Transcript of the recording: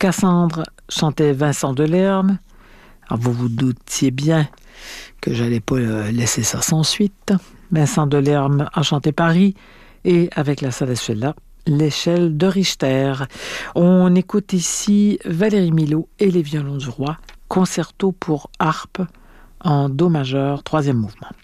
Cassandre chantait Vincent Delerme. Alors vous vous doutiez bien que j'allais pas laisser ça sans suite. Vincent Delerme a chanté Paris et avec la Salacella, l'échelle de Richter. On écoute ici Valérie Milhaud et les violons du roi, concerto pour harpe en do majeur, 3e mouvement.